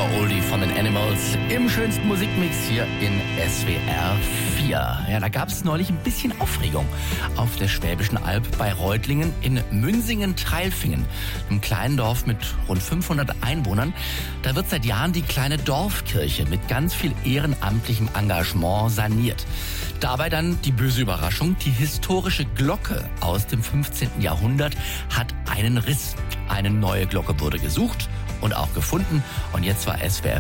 Super Oldie von den Animals im schönsten Musikmix hier in SWR 4. Ja, da gab es neulich ein bisschen Aufregung auf der Schwäbischen Alb bei Reutlingen in Münsingen-Treilfingen, einem kleinen Dorf mit rund 500 Einwohnern. Da wird seit Jahren die kleine Dorfkirche mit ganz viel ehrenamtlichem Engagement saniert. Dabei dann die böse Überraschung, die historische Glocke aus dem 15. Jahrhundert hat einen Riss. Eine neue Glocke wurde gesucht und auch gefunden. Und jetzt war SWR